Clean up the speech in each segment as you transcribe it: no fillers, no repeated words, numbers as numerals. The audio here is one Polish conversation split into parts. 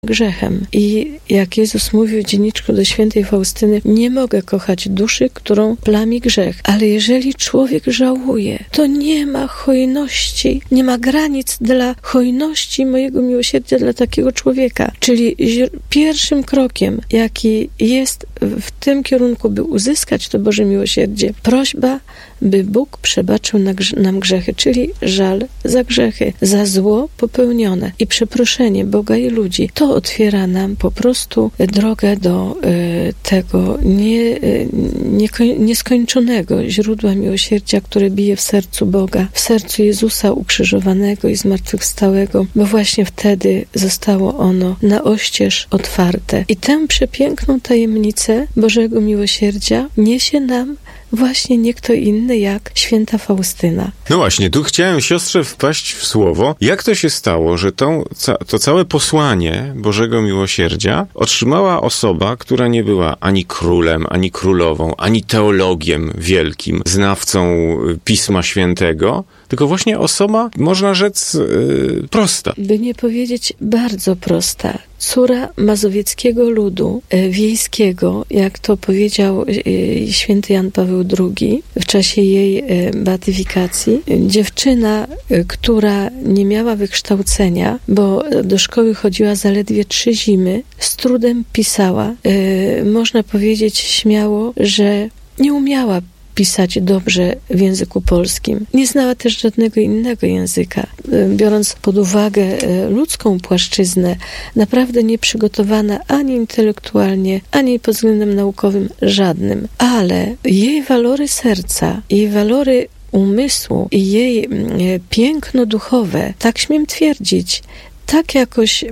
grzechem. I jak Jezus mówił w dzienniczku do świętej Faustyny, nie mogę kochać duszy, którą plami grzech. Ale jeżeli człowiek żałuje, to nie ma hojności, nie ma granic dla hojności mojego miłosierdzia dla takiego człowieka. Czyli pierwszym krokiem, jaki jest w tym kierunku, by uzyskać to Boże miłosierdzie, prośba, by Bóg przebaczył nam grzechy, czyli żal za grzechy, za zło popełnione i przeproszenie Boga i ludzi. To otwiera nam po prostu drogę do tego nieskończonego źródła miłosierdzia, które bije w sercu Boga, w sercu Jezusa ukrzyżowanego i zmartwychwstałego, bo właśnie wtedy zostało ono na oścież otwarte. I tę przepiękną tajemnicę Bożego miłosierdzia niesie nam właśnie nie kto inny jak święta Faustyna. No właśnie, tu chciałem siostrze wpaść w słowo. Jak to się stało, że to całe posłanie Bożego Miłosierdzia otrzymała osoba, która nie była ani królem, ani królową, ani teologiem wielkim, znawcą Pisma Świętego, tylko właśnie osoba, można rzec, prosta. By nie powiedzieć bardzo prosta. Córa mazowieckiego ludu wiejskiego, jak to powiedział święty Jan Paweł II w czasie jej beatyfikacji. Dziewczyna, która nie miała wykształcenia, bo do szkoły chodziła zaledwie 3 zimy, z trudem pisała. Można powiedzieć śmiało, że nie umiała pisać dobrze w języku polskim. Nie znała też żadnego innego języka. Biorąc pod uwagę ludzką płaszczyznę, naprawdę nieprzygotowana ani intelektualnie, ani pod względem naukowym żadnym. Ale jej walory serca, jej walory umysłu i jej piękno duchowe, tak śmiem twierdzić, tak jakoś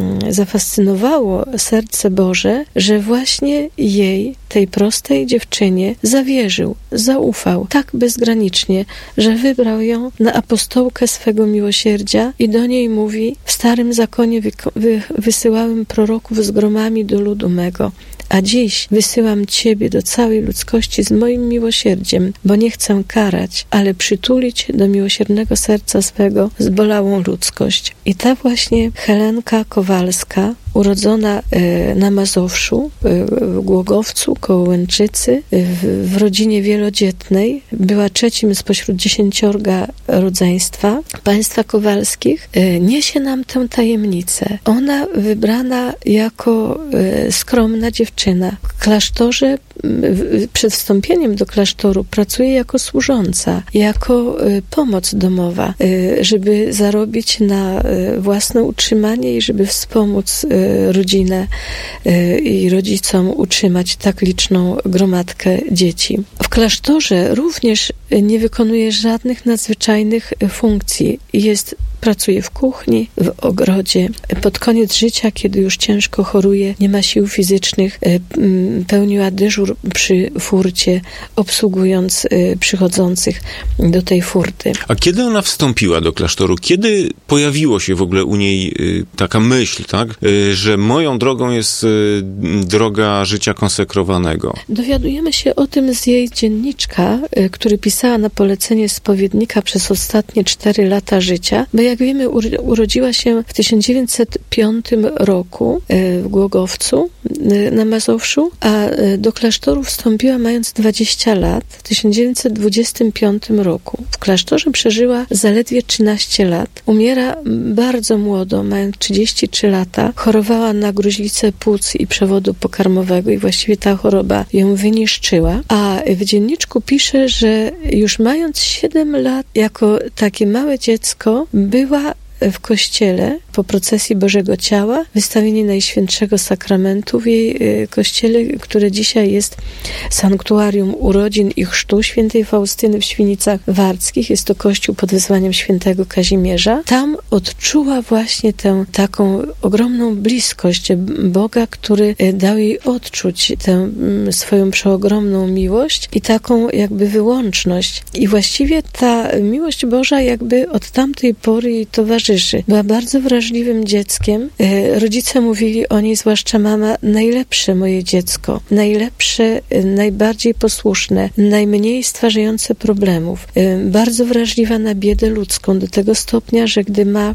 zafascynowało serce Boże, że właśnie jej, tej prostej dziewczynie, zawierzył, zaufał tak bezgranicznie, że wybrał ją na apostołkę swego miłosierdzia i do niej mówi: w Starym Zakonie wysyłałem proroków z gromami do ludu mego, a dziś wysyłam Ciebie do całej ludzkości z moim miłosierdziem, bo nie chcę karać, ale przytulić do miłosiernego serca swego zbolałą ludzkość. I ta właśnie Helenka Kowalska, urodzona na Mazowszu, w Głogowcu, koło Łęczycy, w rodzinie wielodzietnej, była 3. spośród 10 rodzeństwa państwa Kowalskich, niesie nam tę tajemnicę. Ona wybrana jako skromna dziewczyna. W klasztorze, przed wstąpieniem do klasztoru, pracuje jako służąca, jako pomoc domowa, żeby zarobić na własne utrzymanie i żeby wspomóc rodzinę i rodzicom utrzymać tak liczną gromadkę dzieci. W klasztorze również nie wykonuje żadnych nadzwyczajnych funkcji. Pracuje w kuchni, w ogrodzie. Pod koniec życia, kiedy już ciężko choruje, nie ma sił fizycznych, pełniła dyżur przy furcie, obsługując przychodzących do tej furty. A kiedy ona wstąpiła do klasztoru? Kiedy pojawiło się w ogóle u niej taka myśl, tak, że moją drogą jest droga życia konsekrowanego? Dowiadujemy się o tym z jej dzienniczka, który pisała na polecenie spowiednika przez ostatnie 4 lata życia, bo jak wiemy, urodziła się w 1905 roku w Głogowcu na Mazowszu, a do klasztoru wstąpiła mając 20 lat w 1925 roku. W klasztorze przeżyła zaledwie 13 lat. Umiera bardzo młodo, mając 33 lata. Chorowała na gruźlicę płuc i przewodu pokarmowego i właściwie ta choroba ją wyniszczyła. A w dzienniczku pisze, że już mając 7 lat, jako takie małe dziecko, była w kościele po procesji Bożego Ciała, wystawienie Najświętszego Sakramentu w jej kościele, które dzisiaj jest sanktuarium urodzin i chrztu świętej Faustyny w Świnicach Warckich. Jest to kościół pod wezwaniem świętego Kazimierza. Tam odczuła właśnie tę taką ogromną bliskość Boga, który dał jej odczuć tę swoją przeogromną miłość i taką jakby wyłączność. I właściwie ta miłość Boża jakby od tamtej pory jej towarzyszyła. towarzyszy. Była bardzo wrażliwym dzieckiem. Rodzice mówili o niej, zwłaszcza mama, najlepsze moje dziecko, najlepsze, najbardziej posłuszne, najmniej stwarzające problemów. Bardzo wrażliwa na biedę ludzką, do tego stopnia, że gdy ma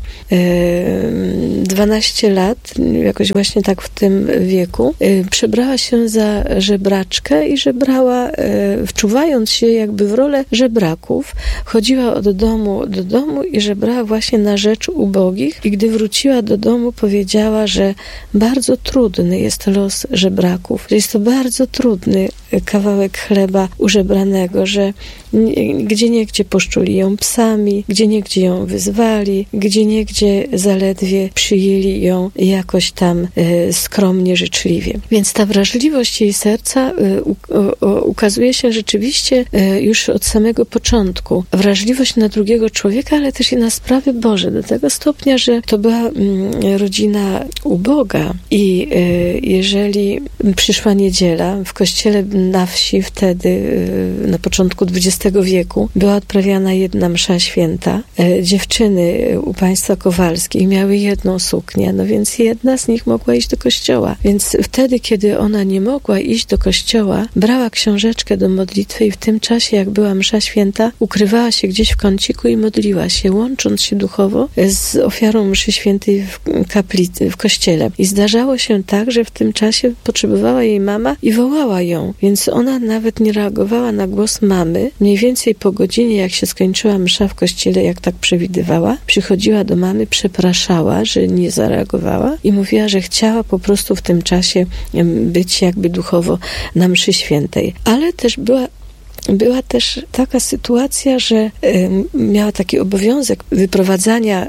12 lat, jakoś właśnie tak w tym wieku, przebrała się za żebraczkę i żebrała, wczuwając się jakby w rolę żebraków, chodziła od domu do domu i żebrała właśnie na rzecz ubogich i gdy wróciła do domu, powiedziała, że bardzo trudny jest los żebraków, że jest to bardzo trudny kawałek chleba użebranego, że gdzieniegdzie poszczuli ją psami, gdzieniegdzie ją wyzwali, gdzieniegdzie zaledwie przyjęli ją jakoś tam skromnie, życzliwie. Więc ta wrażliwość jej serca ukazuje się rzeczywiście już od samego początku. Wrażliwość na drugiego człowieka, ale też i na sprawy Boże, do tego stopnia, że to była rodzina uboga i jeżeli przyszła niedziela, w kościele na wsi wtedy, na początku XX wieku, była odprawiana jedna msza święta. Dziewczyny u państwa Kowalskich miały jedną suknię, no więc jedna z nich mogła iść do kościoła. Więc wtedy, kiedy ona nie mogła iść do kościoła, brała książeczkę do modlitwy i w tym czasie, jak była msza święta, ukrywała się gdzieś w kąciku i modliła się, łącząc się duchowo z ofiarą mszy świętej w kaplicy, w kościele. I zdarzało się tak, że w tym czasie potrzebowała jej mama i wołała ją, więc ona nawet nie reagowała na głos mamy. Mniej więcej po godzinie, jak się skończyła msza w kościele, jak tak przewidywała, przychodziła do mamy, przepraszała, że nie zareagowała i mówiła, że chciała po prostu w tym czasie być jakby duchowo na mszy świętej. Ale też była też taka sytuacja, że miała taki obowiązek wyprowadzania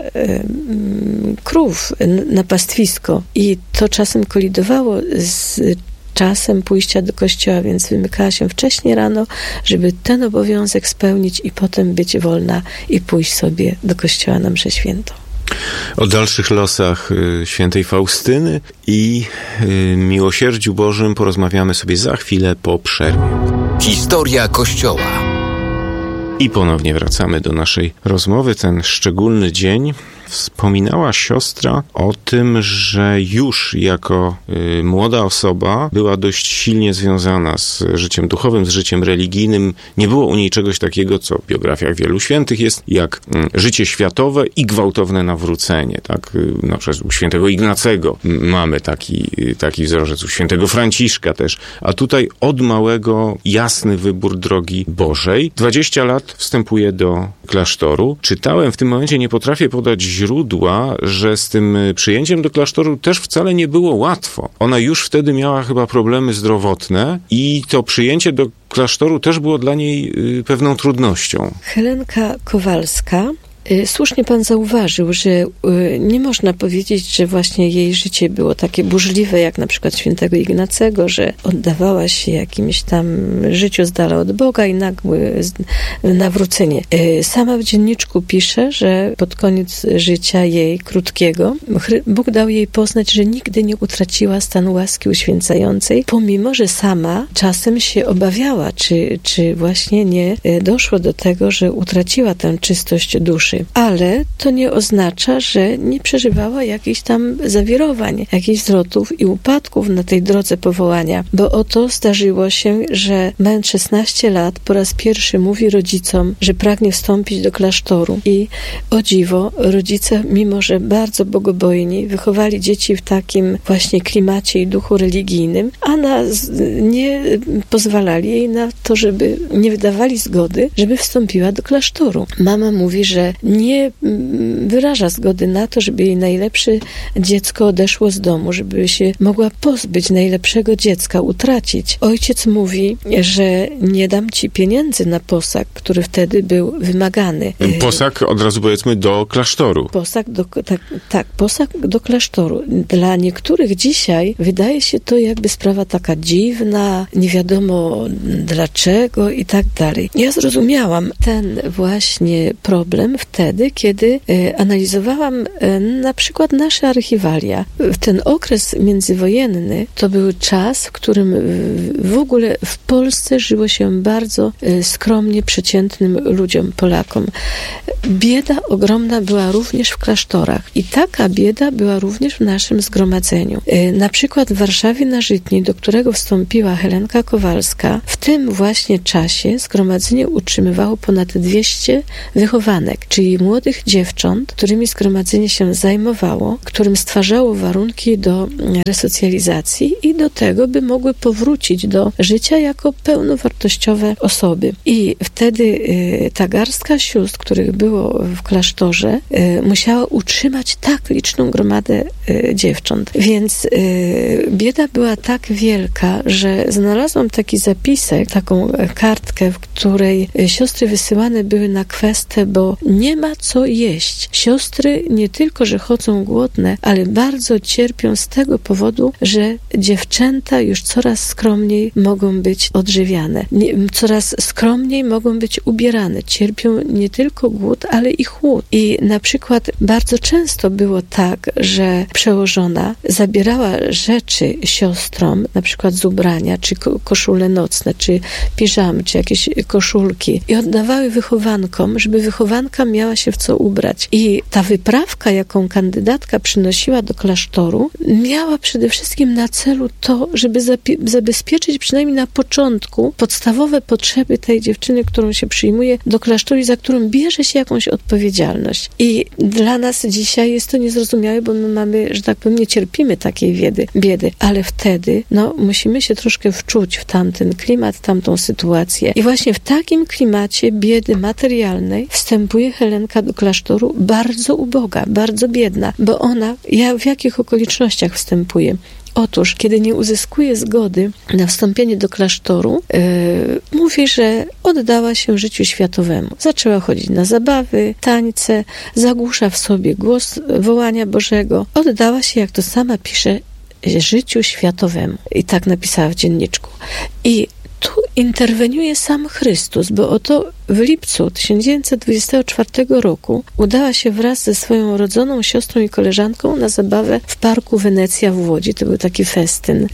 krów na pastwisko i to czasem kolidowało z czasem pójścia do kościoła, więc wymykała się wcześnie rano, żeby ten obowiązek spełnić i potem być wolna i pójść sobie do kościoła na mszę świętą. O dalszych losach świętej Faustyny i miłosierdziu Bożym porozmawiamy sobie za chwilę po przerwie. Historia Kościoła. I ponownie wracamy do naszej rozmowy. Ten szczególny dzień. Wspominała siostra o tym, że już jako młoda osoba była dość silnie związana z życiem duchowym, z życiem religijnym. Nie było u niej czegoś takiego, co w biografiach wielu świętych jest, jak życie światowe i gwałtowne nawrócenie. Tak? Na przykład u świętego Ignacego mamy taki wzorzec, u świętego Franciszka też. A tutaj od małego jasny wybór drogi Bożej. 20 lat wstępuje do klasztoru. Czytałem w tym momencie, nie potrafię podać źródła, że z tym przyjęciem do klasztoru też wcale nie było łatwo. Ona już wtedy miała chyba problemy zdrowotne i to przyjęcie do klasztoru też było dla niej pewną trudnością. Helenka Kowalska. Słusznie pan zauważył, że nie można powiedzieć, że właśnie jej życie było takie burzliwe, jak na przykład świętego Ignacego, że oddawała się jakimś tam życiu z dala od Boga i nagłe nawrócenie. Sama w dzienniczku pisze, że pod koniec życia jej, krótkiego, Bóg dał jej poznać, że nigdy nie utraciła stanu łaski uświęcającej, pomimo, że sama czasem się obawiała, czy właśnie nie doszło do tego, że utraciła tę czystość duszy. Ale to nie oznacza, że nie przeżywała jakichś tam zawirowań, jakichś zwrotów i upadków na tej drodze powołania, bo oto zdarzyło się, że mając 16 lat po raz pierwszy mówi rodzicom, że pragnie wstąpić do klasztoru i o dziwo rodzice, mimo że bardzo bogobojni, wychowali dzieci w takim właśnie klimacie i duchu religijnym, a nie pozwalali jej na to, żeby nie wydawali zgody, żeby wstąpiła do klasztoru. Mama mówi, że nie wyraża zgody na to, żeby jej najlepsze dziecko odeszło z domu, żeby się mogła pozbyć najlepszego dziecka, utracić. Ojciec mówi, że nie dam ci pieniędzy na posag, który wtedy był wymagany. Posag, od razu powiedzmy, do klasztoru. Posag do klasztoru. Dla niektórych dzisiaj wydaje się to jakby sprawa taka dziwna, nie wiadomo dlaczego i tak dalej. Ja zrozumiałam ten właśnie problem wtedy, wtedy, kiedy analizowałam na przykład nasze archiwalia. Ten okres międzywojenny to był czas, w którym w ogóle w Polsce żyło się bardzo skromnie, przeciętnym ludziom, Polakom. Bieda ogromna była również w klasztorach i taka bieda była również w naszym zgromadzeniu. Na przykład w Warszawie na Żytniej, do którego wstąpiła Helenka Kowalska, w tym właśnie czasie zgromadzenie utrzymywało ponad 200 wychowanek, czyli młodych dziewcząt, którymi zgromadzenie się zajmowało, którym stwarzało warunki do resocjalizacji i do tego, by mogły powrócić do życia jako pełnowartościowe osoby. I wtedy ta garstka sióstr, których było w klasztorze, musiała utrzymać tak liczną gromadę dziewcząt. Więc bieda była tak wielka, że znalazłam taki zapisek, taką kartkę, w której siostry wysyłane były na kwestę, bo nie ma co jeść. Siostry nie tylko, że chodzą głodne, ale bardzo cierpią z tego powodu, że dziewczęta już coraz skromniej mogą być odżywiane. Coraz skromniej mogą być ubierane. Cierpią nie tylko głód, ale i chłód. I na przykład bardzo często było tak, że przełożona zabierała rzeczy siostrom, na przykład z ubrania, czy koszule nocne, czy piżamy, czy jakieś koszulki i oddawały wychowankom, żeby wychowanka miała się w co ubrać. I ta wyprawka, jaką kandydatka przynosiła do klasztoru, miała przede wszystkim na celu to, żeby zabezpieczyć przynajmniej na początku podstawowe potrzeby tej dziewczyny, którą się przyjmuje do klasztoru i za którą bierze się jakąś odpowiedzialność. I dla nas dzisiaj jest to niezrozumiałe, bo my mamy, że tak powiem, nie cierpimy takiej biedy, ale wtedy musimy się troszkę wczuć w tamten klimat, tamtą sytuację. I właśnie w takim klimacie biedy materialnej wstępuje Helenka do klasztoru bardzo uboga, bardzo biedna, bo ona, w jakich okolicznościach wstępuje? Otóż, kiedy nie uzyskuje zgody na wstąpienie do klasztoru, mówi, że oddała się życiu światowemu. Zaczęła chodzić na zabawy, tańce, zagłusza w sobie głos wołania Bożego. Oddała się, jak to sama pisze, życiu światowemu. I tak napisała w dzienniczku. I tu interweniuje sam Chrystus, bo oto w lipcu 1924 roku udała się wraz ze swoją rodzoną siostrą i koleżanką na zabawę w Parku Wenecja w Łodzi. To był taki festyn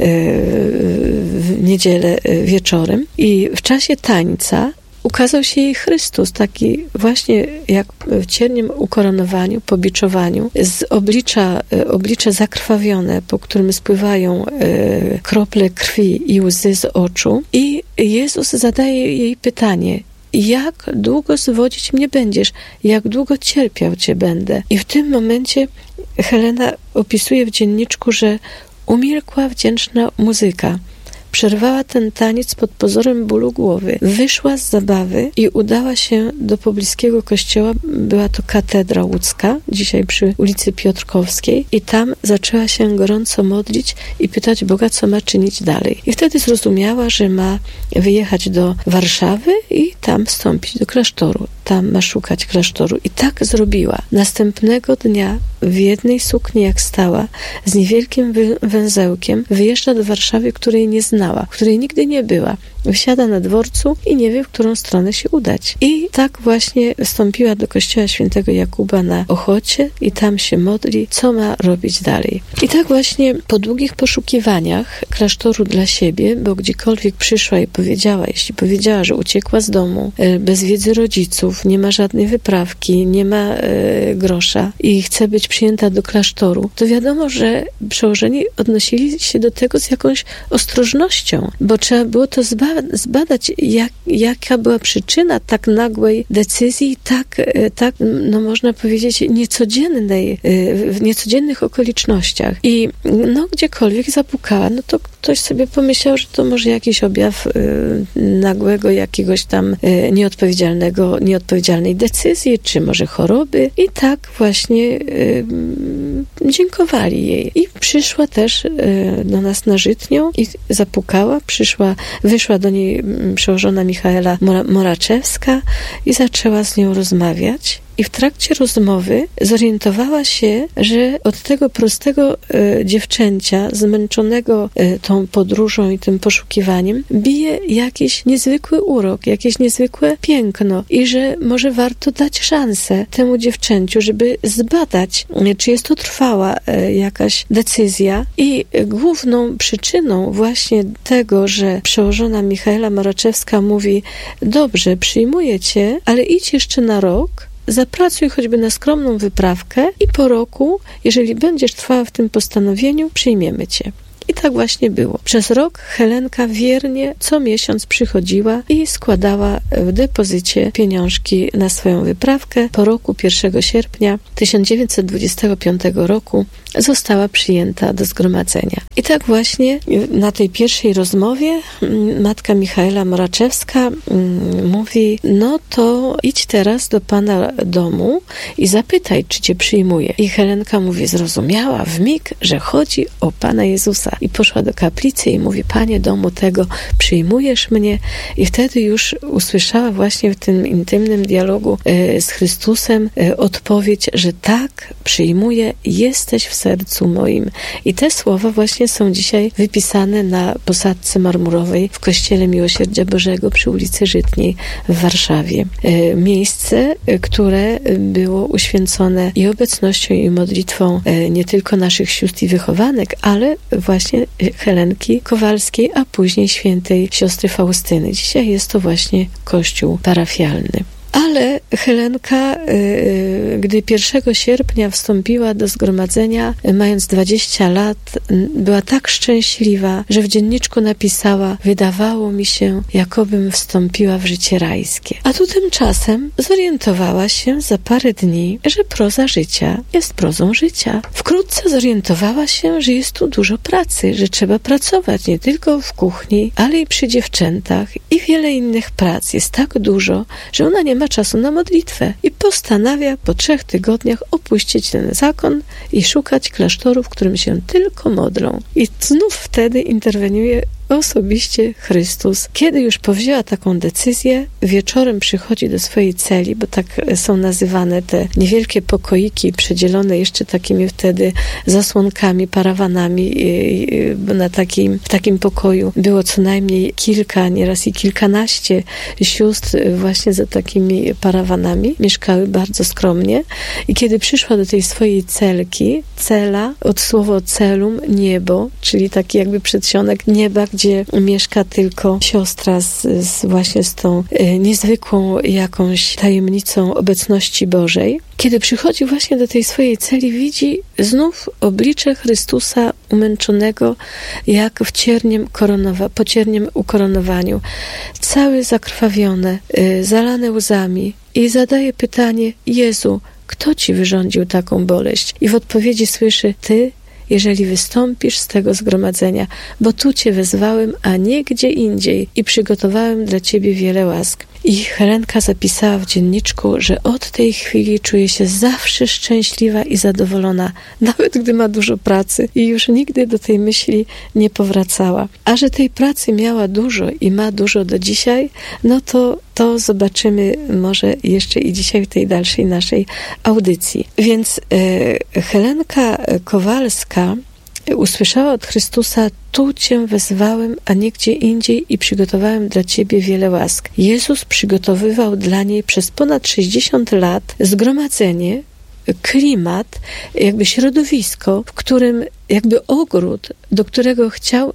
w niedzielę wieczorem. I w czasie tańca ukazał się jej Chrystus, taki właśnie jak w cierniem ukoronowaniu, po biczowaniu, z oblicze zakrwawione, po którym spływają krople krwi i łzy z oczu. I Jezus zadaje jej pytanie: jak długo zwodzić mnie będziesz? Jak długo cierpiał cię będę? I w tym momencie Helena opisuje w dzienniczku, że umilkła wdzięczna muzyka. Przerwała ten taniec pod pozorem bólu głowy. Wyszła z zabawy i udała się do pobliskiego kościoła. Była to katedra łódzka, dzisiaj przy ulicy Piotrkowskiej. I tam zaczęła się gorąco modlić i pytać Boga, co ma czynić dalej. I wtedy zrozumiała, że ma wyjechać do Warszawy i tam wstąpić do klasztoru. Tam ma szukać klasztoru. I tak zrobiła. Następnego dnia w jednej sukni, jak stała, z niewielkim węzełkiem, wyjeżdża do Warszawy, której nie znała, w której nigdy nie była. Wsiada na dworcu i nie wie, w którą stronę się udać. I tak właśnie wstąpiła do kościoła świętego Jakuba na Ochocie i tam się modli, co ma robić dalej. I tak właśnie po długich poszukiwaniach klasztoru dla siebie, bo gdziekolwiek przyszła i powiedziała, jeśli powiedziała, że uciekła z domu, bez wiedzy rodziców, nie ma żadnej wyprawki, nie ma grosza i chce być przyjęta do klasztoru, to wiadomo, że przełożeni odnosili się do tego z jakąś ostrożnością, bo trzeba było to zbadać, jaka była przyczyna tak nagłej decyzji, tak można powiedzieć, niecodziennej, w niecodziennych okolicznościach. I gdziekolwiek zapukała, to ktoś sobie pomyślał, że to może jakiś objaw nagłego, jakiegoś tam nieodpowiedzialnej decyzji, czy może choroby. I tak właśnie dziękowali jej. I przyszła też do nas na Żytnią i zapukała, wyszła do niej przełożona Michaela Moraczewska i zaczęła z nią rozmawiać. I w trakcie rozmowy zorientowała się, że od tego prostego dziewczęcia, zmęczonego tą podróżą i tym poszukiwaniem, bije jakiś niezwykły urok, jakieś niezwykłe piękno i że może warto dać szansę temu dziewczęciu, żeby zbadać, czy jest to trwała jakaś decyzja. I główną przyczyną właśnie tego, że przełożona Michaela Moraczewska mówi: dobrze, przyjmuję cię, ale idź jeszcze na rok, zapracuj choćby na skromną wyprawkę i po roku, jeżeli będziesz trwała w tym postanowieniu, przyjmiemy cię. I tak właśnie było. Przez rok Helenka wiernie co miesiąc przychodziła i składała w depozycie pieniążki na swoją wyprawkę. Po roku 1 sierpnia 1925 roku została przyjęta do zgromadzenia. I tak właśnie na tej pierwszej rozmowie matka Michaela Moraczewska mówi: no to idź teraz do pana domu i zapytaj, czy cię przyjmuje. I Helenka mówi, zrozumiała wmig, że chodzi o Pana Jezusa. I poszła do kaplicy i mówi: Panie domu tego, przyjmujesz mnie? I wtedy już usłyszała właśnie w tym intymnym dialogu z Chrystusem odpowiedź, że tak, przyjmuję, jesteś w sercu moim. I te słowa właśnie są dzisiaj wypisane na posadzce marmurowej w Kościele Miłosierdzia Bożego przy ulicy Żytniej w Warszawie. Miejsce, które było uświęcone i obecnością, i modlitwą nie tylko naszych sióstr i wychowanek, ale właśnie Helenki Kowalskiej, a później świętej siostry Faustyny. Dzisiaj jest to właśnie kościół parafialny. Ale Helenka, gdy 1 sierpnia wstąpiła do zgromadzenia, mając 20 lat, była tak szczęśliwa, że w dzienniczku napisała: wydawało mi się, jakobym wstąpiła w życie rajskie. A tu tymczasem zorientowała się za parę dni, że proza życia jest prozą życia. Wkrótce zorientowała się, że jest tu dużo pracy, że trzeba pracować nie tylko w kuchni, ale i przy dziewczętach, i wiele innych prac. Jest tak dużo, że ona nie ma czasu na modlitwę i postanawia po 3 tygodniach opuścić ten zakon i szukać klasztoru, w którym się tylko modlą. I znów wtedy interweniuje osobiście Chrystus. Kiedy już powzięła taką decyzję, wieczorem przychodzi do swojej celi, bo tak są nazywane te niewielkie pokoiki, przedzielone jeszcze takimi wtedy zasłonkami, parawanami. W takim pokoju było co najmniej kilka, nieraz i kilkanaście sióstr właśnie za takimi parawanami. Mieszkały bardzo skromnie. I kiedy przyszła do tej swojej celki, cela, od słowa celum, niebo, czyli taki jakby przedsionek nieba, gdzie mieszka tylko siostra właśnie z tą niezwykłą jakąś tajemnicą obecności Bożej. Kiedy przychodzi właśnie do tej swojej celi, widzi znów oblicze Chrystusa umęczonego jak po cierniem ukoronowaniu. Całe zakrwawione, zalane łzami. I zadaje pytanie: Jezu, kto ci wyrządził taką boleść? I w odpowiedzi słyszy: Ty, jeżeli wystąpisz z tego zgromadzenia, bo tu cię wezwałem, a nie gdzie indziej i przygotowałem dla ciebie wiele łask. I Helenka zapisała w dzienniczku, że od tej chwili czuje się zawsze szczęśliwa i zadowolona, nawet gdy ma dużo pracy, i już nigdy do tej myśli nie powracała. A że tej pracy miała dużo i ma dużo do dzisiaj, no to zobaczymy może jeszcze i dzisiaj w tej dalszej naszej audycji. Więc Helenka Kowalska usłyszała od Chrystusa: tu cię wezwałem, a nie gdzie indziej i przygotowałem dla ciebie wiele łask. Jezus przygotowywał dla niej przez ponad 60 lat zgromadzenie, klimat, jakby środowisko, w którym jakby ogród, do którego chciał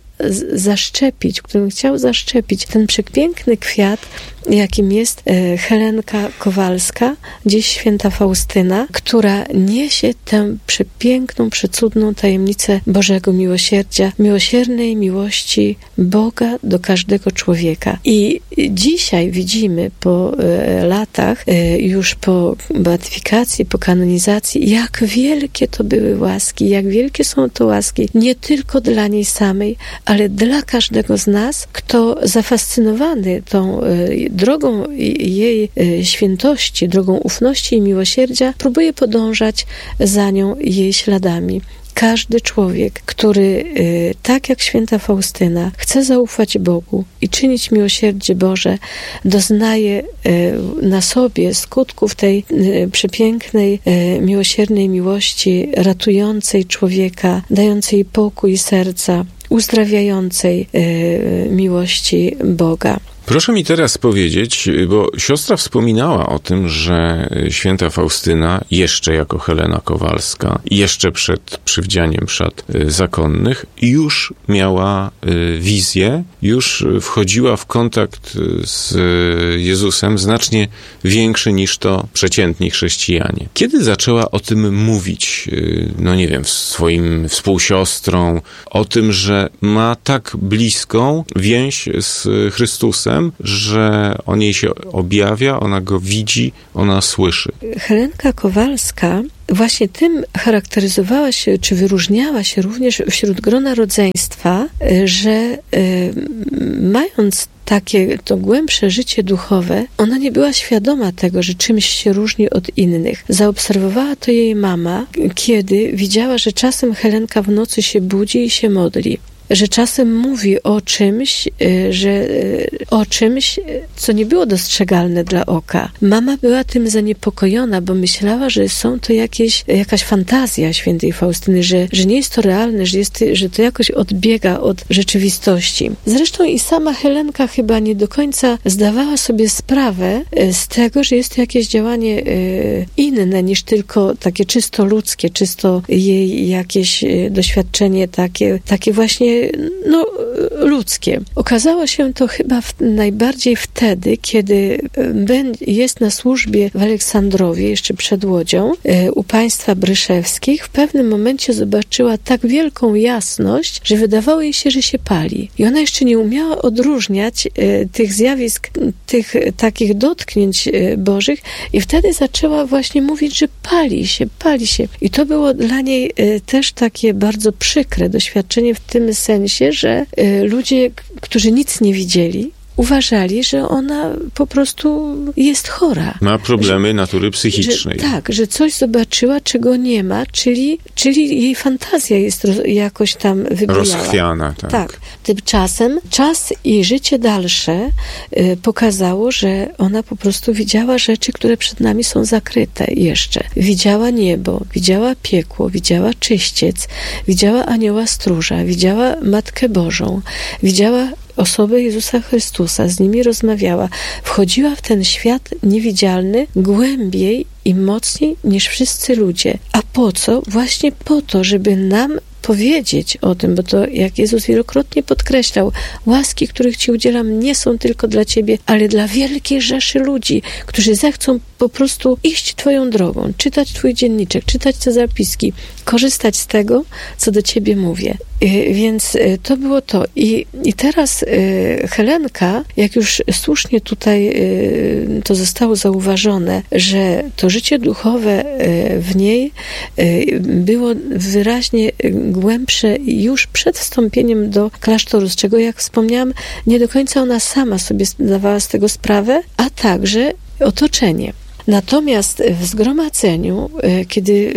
zaszczepić ten przepiękny kwiat, jakim jest Helenka Kowalska, dziś święta Faustyna, która niesie tę przepiękną, przecudną tajemnicę Bożego miłosierdzia, miłosiernej miłości Boga do każdego człowieka. I dzisiaj widzimy po latach, już po beatyfikacji, po kanonizacji, jak wielkie to były łaski, jak wielkie są to łaski, nie tylko dla niej samej, ale dla każdego z nas, kto zafascynowany tą drogą jej świętości, drogą ufności i miłosierdzia, próbuje podążać za nią jej śladami. każdy człowiek, który tak jak święta Faustyna chce zaufać Bogu i czynić miłosierdzie Boże, doznaje na sobie skutków tej przepięknej, miłosiernej miłości, ratującej człowieka, dającej pokój serca, uzdrawiającej miłości Boga. Proszę mi teraz powiedzieć, bo siostra wspominała o tym, że święta Faustyna, jeszcze jako Helena Kowalska, jeszcze przed przywdzianiem szat zakonnych, już miała wizję, już wchodziła w kontakt z Jezusem znacznie większy niż to przeciętni chrześcijanie. Kiedy zaczęła o tym mówić, no nie wiem, swoim współsiostrom, o tym, że ma tak bliską więź z Chrystusem, że on jej się objawia, ona go widzi, ona słyszy. Helenka Kowalska właśnie tym charakteryzowała się, czy wyróżniała się również wśród grona rodzeństwa, że mając takie to głębsze życie duchowe, ona nie była świadoma tego, że czymś się różni od innych. Zaobserwowała to jej mama, kiedy widziała, że czasem Helenka w nocy się budzi i się modli. Że czasem mówi o czymś, co nie było dostrzegalne dla oka. Mama była tym zaniepokojona, bo myślała, że są to jakaś fantazja świętej Faustyny, że nie jest to realne, że to jakoś odbiega od rzeczywistości. Zresztą i sama Helenka chyba nie do końca zdawała sobie sprawę z tego, że jest to jakieś działanie inne niż tylko takie czysto ludzkie, czysto jej jakieś doświadczenie takie właśnie ludzkie. Okazało się to chyba najbardziej wtedy, kiedy jest na służbie w Aleksandrowie, jeszcze przed Łodzią, u państwa Bryszewskich. W pewnym momencie zobaczyła tak wielką jasność, że wydawało jej się, że się pali. I ona jeszcze nie umiała odróżniać tych zjawisk, tych takich dotknięć bożych i wtedy zaczęła właśnie mówić, że pali się. I to było dla niej też takie bardzo przykre doświadczenie w tym sensie, że ludzie, którzy nic nie widzieli, uważali, że ona po prostu jest chora. Ma problemy natury psychicznej. Że coś zobaczyła, czego nie ma, czyli jej fantazja jest jakoś tam wybujała. Rozchwiana, tak. Tymczasem czas i życie dalsze pokazało, że ona po prostu widziała rzeczy, które przed nami są zakryte jeszcze. Widziała niebo, widziała piekło, widziała czyściec, widziała anioła stróża, widziała Matkę Bożą, widziała osobę Jezusa Chrystusa, z nimi rozmawiała. Wchodziła w ten świat niewidzialny głębiej i mocniej niż wszyscy ludzie. A po co? Właśnie po to, żeby nam powiedzieć o tym, bo to, jak Jezus wielokrotnie podkreślał, łaski, których Ci udzielam, nie są tylko dla Ciebie, ale dla wielkiej rzeszy ludzi, którzy zechcą po prostu iść Twoją drogą, czytać Twój dzienniczek, czytać te zapiski, korzystać z tego, co do Ciebie mówię. Więc to było to. I teraz Helenka, jak już słusznie tutaj to zostało zauważone, że to życie duchowe w niej było wyraźnie głębsze już przed wstąpieniem do klasztoru, z czego, jak wspomniałam, nie do końca ona sama sobie zdawała z tego sprawę, a także otoczenie. Natomiast w zgromadzeniu, kiedy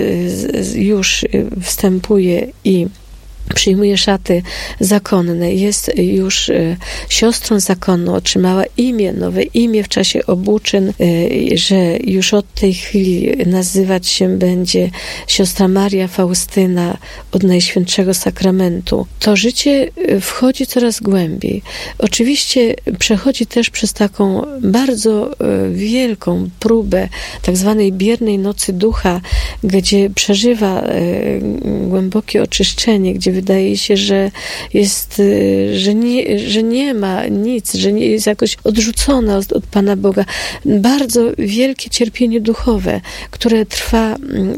już wstępuje i przyjmuje szaty zakonne, jest już siostrą zakonną, otrzymała nowe imię w czasie obuczyn, że już od tej chwili nazywać się będzie siostra Maria Faustyna od Najświętszego Sakramentu. To życie wchodzi coraz głębiej. Oczywiście przechodzi też przez taką bardzo wielką próbę tak zwanej biernej nocy ducha, gdzie przeżywa głębokie oczyszczenie, gdzie wydaje się, że jest, że nie ma nic, że nie jest jakoś odrzucona od Pana Boga. Bardzo wielkie cierpienie duchowe, które trwa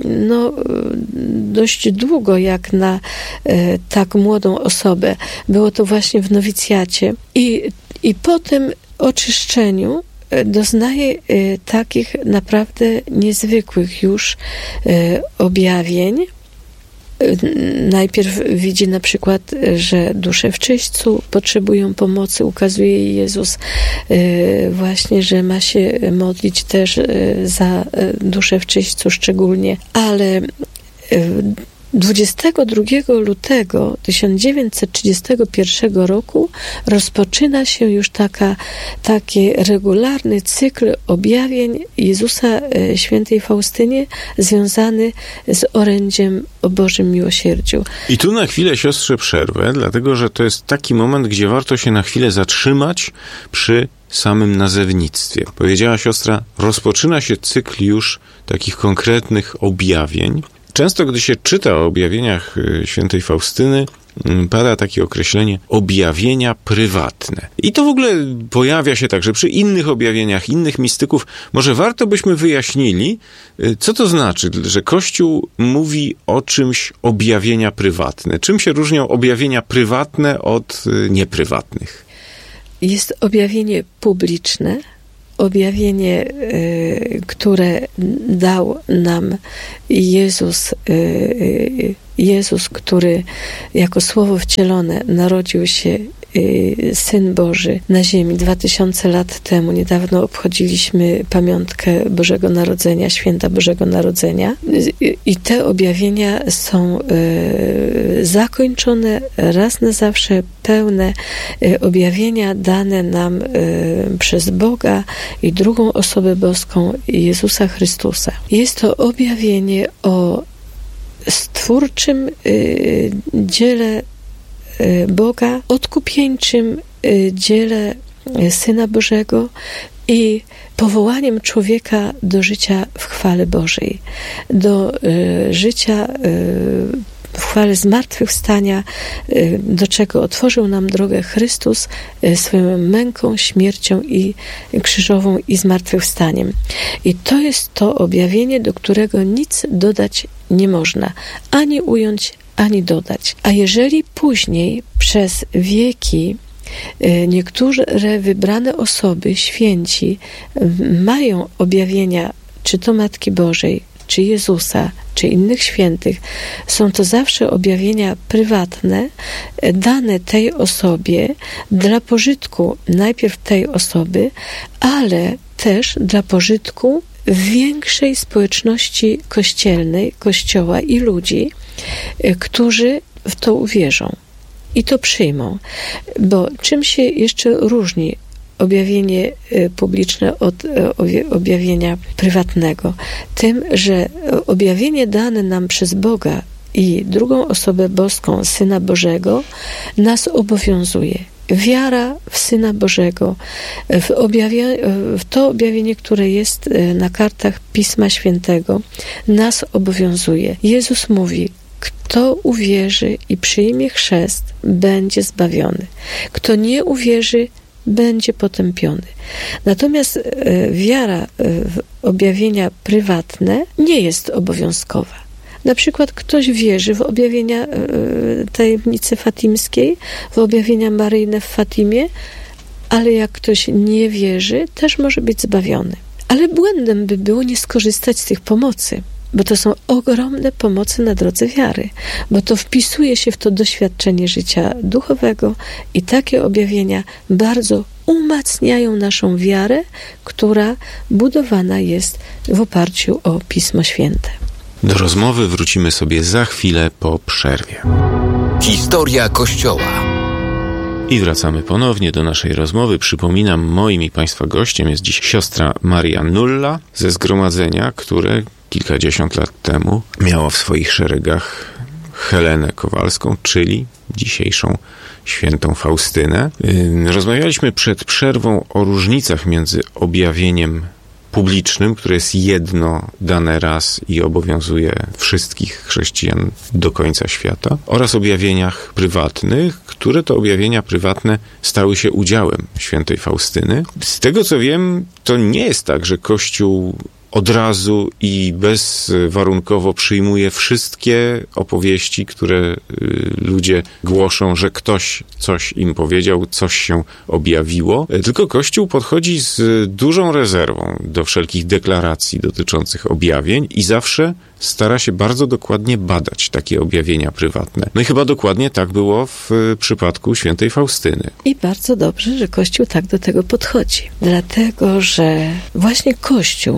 dość długo, jak na tak młodą osobę. Było to właśnie w nowicjacie. I po tym oczyszczeniu doznaje takich naprawdę niezwykłych już objawień. Najpierw widzi na przykład, że dusze w czyśćcu potrzebują pomocy, ukazuje jej Jezus właśnie, że ma się modlić też za duszę w czyśćcu szczególnie, ale 22 lutego 1931 roku rozpoczyna się już taki regularny cykl objawień Jezusa świętej Faustynie związany z orędziem o Bożym miłosierdziu. I tu na chwilę, siostrze, przerwę, dlatego że to jest taki moment, gdzie warto się na chwilę zatrzymać przy samym nazewnictwie. Powiedziała siostra, rozpoczyna się cykl już takich konkretnych objawień. Często, gdy się czyta o objawieniach świętej Faustyny, pada takie określenie objawienia prywatne. I to w ogóle pojawia się także przy innych objawieniach, innych mistyków. Może warto byśmy wyjaśnili, co to znaczy, że Kościół mówi o czymś objawienia prywatne. Czym się różnią objawienia prywatne od nieprywatnych? Jest objawienie publiczne, objawienie, które dał nam Jezus, który jako Słowo wcielone narodził się, Syn Boży na ziemi 2000 lat temu. Niedawno obchodziliśmy pamiątkę Bożego Narodzenia, święta Bożego Narodzenia. I te objawienia są zakończone raz na zawsze, pełne objawienia dane nam przez Boga i drugą osobę boską, Jezusa Chrystusa. Jest to objawienie o stwórczym dziele Boga, odkupieńczym dziele Syna Bożego i powołaniem człowieka do życia w chwale Bożej, do życia w chwale zmartwychwstania, do czego otworzył nam drogę Chrystus swoją męką, śmiercią i krzyżową i zmartwychwstaniem. I to jest to objawienie, do którego nic dodać nie można, ani ująć, ani dodać. A jeżeli później przez wieki niektóre wybrane osoby, święci, mają objawienia, czy to Matki Bożej, czy Jezusa, czy innych świętych, są to zawsze objawienia prywatne, dane tej osobie dla pożytku najpierw tej osoby, ale też dla pożytku większej społeczności kościelnej, Kościoła i ludzi, którzy w to uwierzą i to przyjmą. Bo czym się jeszcze różni objawienie publiczne od objawienia prywatnego? Tym, że objawienie dane nam przez Boga i drugą osobę boską, Syna Bożego, nas obowiązuje. Wiara w Syna Bożego, w to objawienie, które jest na kartach Pisma Świętego, nas obowiązuje. Jezus mówi, kto uwierzy i przyjmie chrzest, będzie zbawiony. Kto nie uwierzy, będzie potępiony. Natomiast wiara w objawienia prywatne nie jest obowiązkowa. Na przykład ktoś wierzy w objawienia tajemnicy fatimskiej, w objawienia maryjne w Fatimie, ale jak ktoś nie wierzy, też może być zbawiony. Ale błędem by było nie skorzystać z tych pomocy, bo to są ogromne pomocy na drodze wiary, bo to wpisuje się w to doświadczenie życia duchowego i takie objawienia bardzo umacniają naszą wiarę, która budowana jest w oparciu o Pismo Święte. Do rozmowy wrócimy sobie za chwilę po przerwie. Historia Kościoła. I wracamy ponownie do naszej rozmowy. Przypominam, moim i Państwa gościem jest dziś siostra Maria Nulla ze zgromadzenia, które kilkadziesiąt lat temu miało w swoich szeregach Helenę Kowalską, czyli dzisiejszą świętą Faustynę. Rozmawialiśmy przed przerwą o różnicach między objawieniem publicznym, które jest jedno, dane raz i obowiązuje wszystkich chrześcijan do końca świata, oraz objawieniach prywatnych, które to objawienia prywatne stały się udziałem świętej Faustyny. Z tego co wiem, to nie jest tak, że Kościół od razu i bezwarunkowo przyjmuje wszystkie opowieści, które ludzie głoszą, że ktoś coś im powiedział, coś się objawiło. Tylko Kościół podchodzi z dużą rezerwą do wszelkich deklaracji dotyczących objawień i zawsze stara się bardzo dokładnie badać takie objawienia prywatne. No i chyba dokładnie tak było w przypadku świętej Faustyny. I bardzo dobrze, że Kościół tak do tego podchodzi. Dlatego, że właśnie Kościół ma ten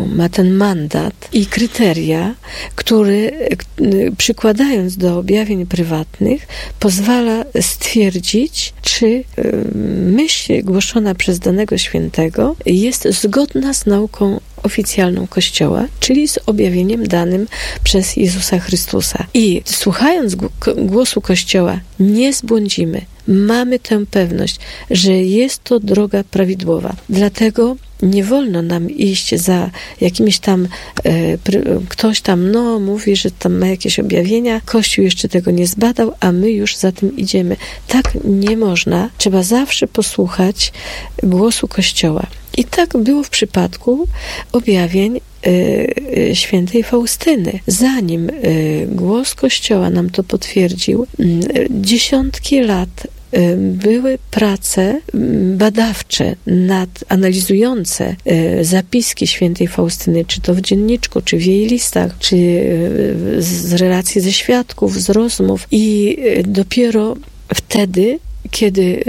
ten mandat i kryteria, który przykładając do objawień prywatnych pozwala stwierdzić, czy myśl głoszona przez danego świętego jest zgodna z nauką oficjalną Kościoła, czyli z objawieniem danym przez Jezusa Chrystusa. I słuchając głosu Kościoła nie zbłądzimy. Mamy tę pewność, że jest to droga prawidłowa. Dlatego nie wolno nam iść za jakimiś tam, ktoś tam mówi, że tam ma jakieś objawienia, Kościół jeszcze tego nie zbadał, a my już za tym idziemy. Tak nie można. Trzeba zawsze posłuchać głosu Kościoła. I tak było w przypadku objawień świętej Faustyny. Zanim głos Kościoła nam to potwierdził, dziesiątki lat były prace badawcze analizujące zapiski świętej Faustyny, czy to w dzienniczku, czy w jej listach, czy z relacji ze świadków, z rozmów. I dopiero wtedy, kiedy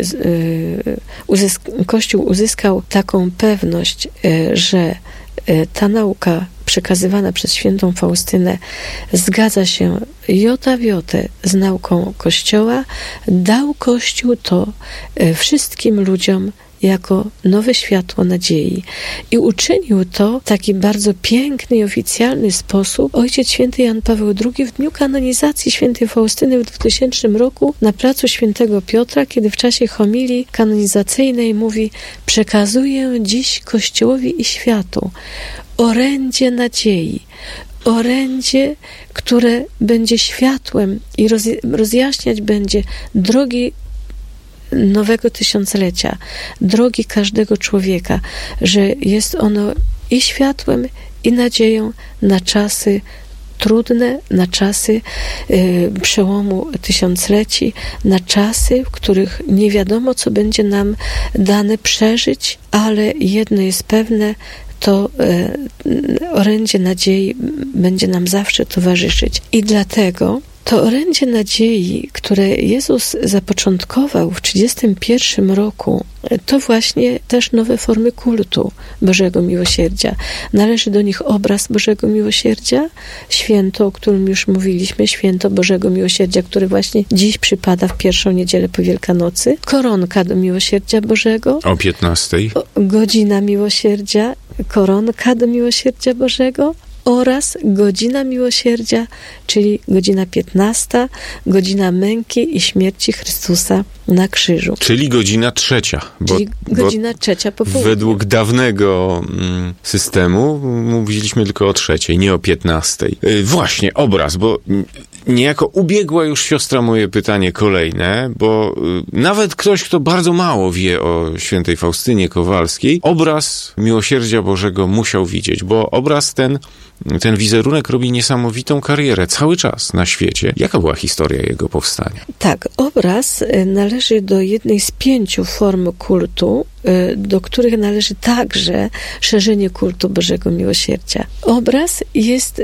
Kościół uzyskał taką pewność, że ta nauka przekazywana przez świętą Faustynę zgadza się jota w jotę z nauką Kościoła, dał Kościół to wszystkim ludziom jako nowe światło nadziei. I uczynił to w taki bardzo piękny i oficjalny sposób Ojciec Święty Jan Paweł II w dniu kanonizacji świętej Faustyny w 2000 roku na placu Świętego Piotra, kiedy w czasie homilii kanonizacyjnej mówi: przekazuję dziś Kościołowi i światu orędzie nadziei, orędzie, które będzie światłem i rozjaśniać będzie drogi nowego tysiąclecia, drogi każdego człowieka, że jest ono i światłem, i nadzieją na czasy trudne, na czasy przełomu tysiącleci, na czasy, w których nie wiadomo, co będzie nam dane przeżyć, ale jedno jest pewne, to orędzie nadziei będzie nam zawsze towarzyszyć. I dlatego to orędzie nadziei, które Jezus zapoczątkował w 1931 roku, to właśnie też nowe formy kultu Bożego Miłosierdzia. Należy do nich obraz Bożego Miłosierdzia, święto, o którym już mówiliśmy, święto Bożego Miłosierdzia, które właśnie dziś przypada w pierwszą niedzielę po Wielkanocy, koronka do Miłosierdzia Bożego. O 15:00. Godzina Miłosierdzia, koronka do Miłosierdzia Bożego, oraz godzina miłosierdzia, czyli godzina 15, godzina męki i śmierci Chrystusa na krzyżu. Czyli godzina 3. Czyli godzina 3 po południu. Według dawnego systemu mówiliśmy tylko o 3, nie o 15. Właśnie, obraz, bo niejako ubiegła już siostra moje pytanie kolejne, bo nawet ktoś, kto bardzo mało wie o świętej Faustynie Kowalskiej, obraz Miłosierdzia Bożego musiał widzieć, bo obraz ten wizerunek robi niesamowitą karierę cały czas na świecie. Jaka była historia jego powstania? Tak, obraz należy do jednej z 5 form kultu, do których należy także szerzenie kultu Bożego Miłosierdzia. Obraz jest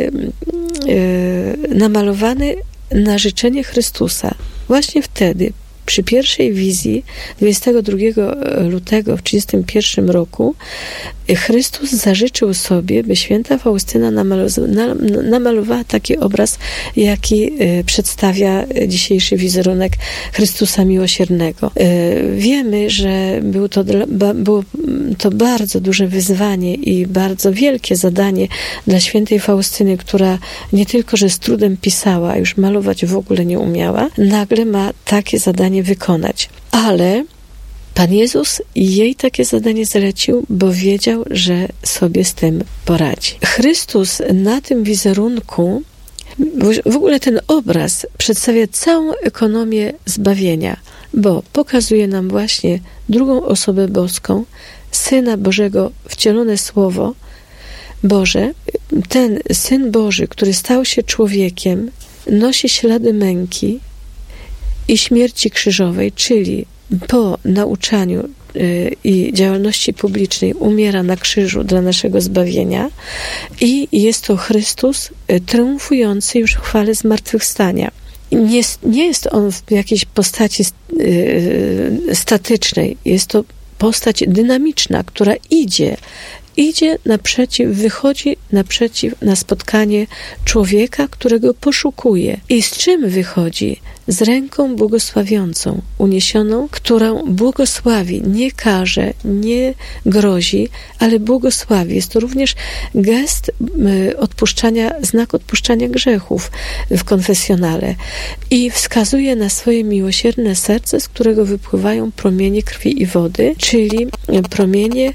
namalowany na życzenie Chrystusa. Właśnie wtedy, przy pierwszej wizji 22 lutego w 1931 roku Chrystus zażyczył sobie, by święta Faustyna namalowała taki obraz, jaki przedstawia dzisiejszy wizerunek Chrystusa Miłosiernego. Wiemy, że było to bardzo duże wyzwanie i bardzo wielkie zadanie dla świętej Faustyny, która nie tylko, że z trudem pisała, a już malować w ogóle nie umiała, nagle ma takie zadanie wykonać. Ale Pan Jezus jej takie zadanie zlecił, bo wiedział, że sobie z tym poradzi. Chrystus na tym wizerunku, w ogóle ten obraz przedstawia całą ekonomię zbawienia, bo pokazuje nam właśnie drugą osobę boską, Syna Bożego, wcielone Słowo Boże. Ten Syn Boży, który stał się człowiekiem, nosi ślady męki i śmierci krzyżowej, czyli po nauczaniu i działalności publicznej umiera na krzyżu dla naszego zbawienia i jest to Chrystus triumfujący już w chwale zmartwychwstania. Nie jest on w jakiejś postaci statycznej, jest to postać dynamiczna, która idzie idzie naprzeciw, wychodzi naprzeciw na spotkanie człowieka, którego poszukuje. I z czym wychodzi? Z ręką błogosławiącą, uniesioną, którą błogosławi, nie karze, nie grozi, ale błogosławi. Jest to również gest odpuszczania, znak odpuszczania grzechów w konfesjonale i wskazuje na swoje miłosierne serce, z którego wypływają promienie krwi i wody, czyli promienie,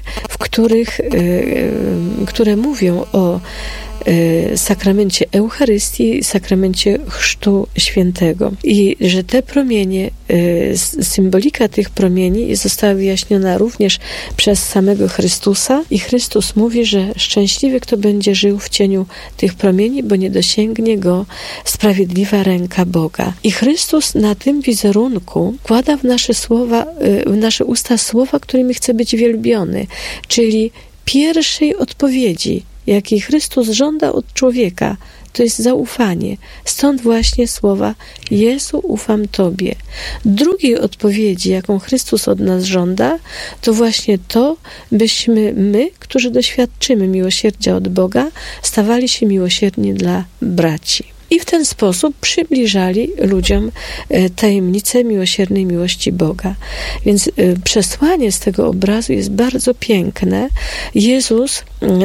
które mówią o sakramencie Eucharystii, sakramencie Chrztu Świętego. I że te promienie, symbolika tych promieni została wyjaśniona również przez samego Chrystusa i Chrystus mówi, że szczęśliwy, kto będzie żył w cieniu tych promieni, bo nie dosięgnie go sprawiedliwa ręka Boga. I Chrystus na tym wizerunku wkłada w nasze usta słowa, którymi chce być wielbiony, czyli pierwszej odpowiedzi, jakiej Chrystus żąda od człowieka, to jest zaufanie. Stąd właśnie słowa Jezu, ufam Tobie. Drugiej odpowiedzi, jaką Chrystus od nas żąda, to właśnie to, byśmy my, którzy doświadczymy miłosierdzia od Boga, stawali się miłosierni dla braci. I w ten sposób przybliżali ludziom tajemnicę miłosiernej miłości Boga. Więc przesłanie z tego obrazu jest bardzo piękne. Jezus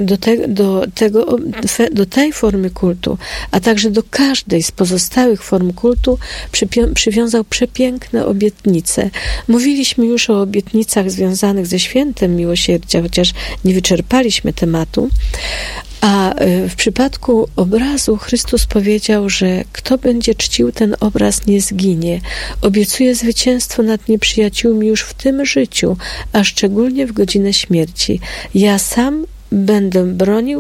do tej formy kultu, a także do każdej z pozostałych form kultu przywiązał przepiękne obietnice. Mówiliśmy już o obietnicach związanych ze świętem miłosierdzia, chociaż nie wyczerpaliśmy tematu. A w przypadku obrazu Chrystus powiedział, że kto będzie czcił ten obraz, nie zginie. Obiecuje zwycięstwo nad nieprzyjaciółmi już w tym życiu, a szczególnie w godzinę śmierci. Ja sam będę bronił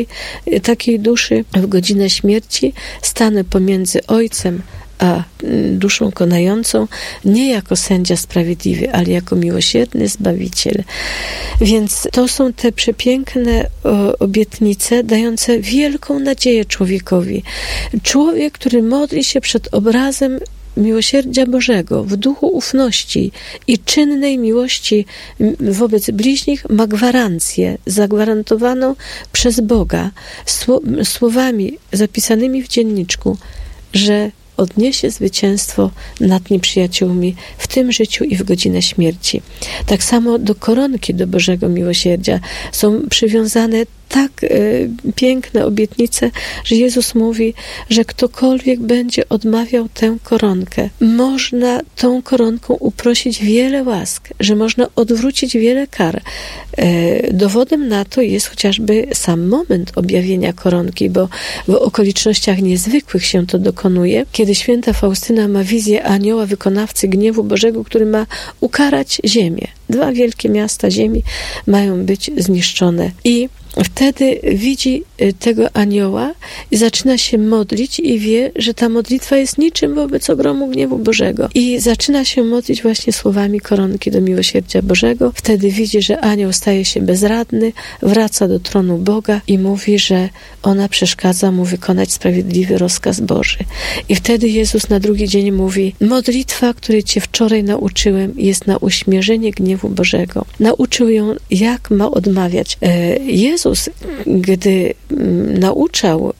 takiej duszy w godzinę śmierci, stanę pomiędzy Ojcem a duszą konającą, nie jako sędzia sprawiedliwy, ale jako miłosierny Zbawiciel. Więc to są te przepiękne obietnice, dające wielką nadzieję człowiekowi. Człowiek, który modli się przed obrazem miłosierdzia Bożego w duchu ufności i czynnej miłości wobec bliźnich, ma gwarancję zagwarantowaną przez Boga słowami zapisanymi w dzienniczku, że odniesie zwycięstwo nad nieprzyjaciółmi w tym życiu i w godzinę śmierci. Tak samo do koronki, do Bożego Miłosierdzia są przywiązane tak piękne obietnice, że Jezus mówi, że ktokolwiek będzie odmawiał tę koronkę, można tą koronką uprosić wiele łask, że można odwrócić wiele kar. Dowodem na to jest chociażby sam moment objawienia koronki, bo w okolicznościach niezwykłych się to dokonuje, kiedy święta Faustyna ma wizję anioła wykonawcy gniewu Bożego, który ma ukarać ziemię. 2 wielkie miasta ziemi mają być zniszczone. I wtedy widzi tego anioła i zaczyna się modlić i wie, że ta modlitwa jest niczym wobec ogromu gniewu Bożego. I zaczyna się modlić właśnie słowami koronki do miłosierdzia Bożego. Wtedy widzi, że anioł staje się bezradny, wraca do tronu Boga i mówi, że ona przeszkadza mu wykonać sprawiedliwy rozkaz Boży. I wtedy Jezus na drugi dzień mówi: modlitwa, której Cię wczoraj nauczyłem, jest na uśmierzenie gniewu Bożego. Nauczył ją, jak ma odmawiać. Jezus, gdy nauczał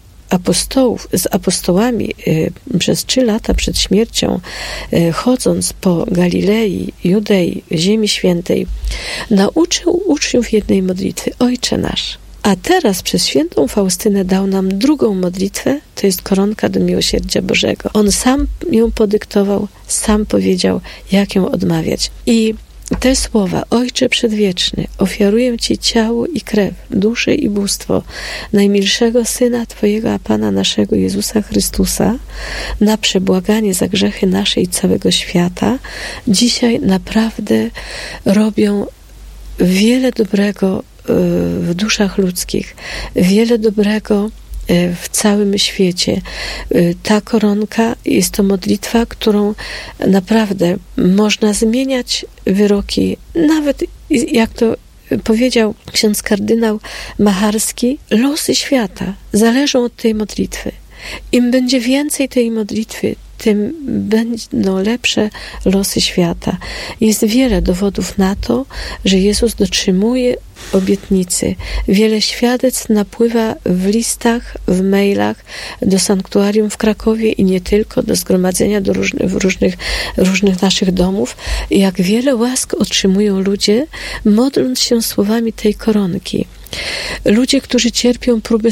z apostołami przez 3 lata przed śmiercią, chodząc po Galilei, Judei, Ziemi Świętej, nauczył uczniów jednej modlitwy: Ojcze nasz. A teraz przez świętą Faustynę dał nam drugą modlitwę, to jest koronka do miłosierdzia Bożego. On sam ją podyktował, sam powiedział, jak ją odmawiać. I te słowa: Ojcze Przedwieczny, ofiaruję Ci ciało i krew, duszę i bóstwo najmilszego Syna Twojego, a Pana naszego Jezusa Chrystusa, na przebłaganie za grzechy nasze i całego świata, dzisiaj naprawdę robią wiele dobrego w duszach ludzkich, wiele dobrego w całym świecie. Ta koronka jest to modlitwa, którą naprawdę można zmieniać wyroki, nawet jak to powiedział ksiądz kardynał Macharski, losy świata zależą od tej modlitwy. Im będzie więcej tej modlitwy, tym będą lepsze losy świata. Jest wiele dowodów na to, że Jezus dotrzymuje obietnicy. Wiele świadectw napływa w listach, w mailach do sanktuarium w Krakowie i nie tylko, do zgromadzenia do różnych naszych domów. Jak wiele łask otrzymują ludzie, modląc się słowami tej koronki. Ludzie, którzy cierpią próby,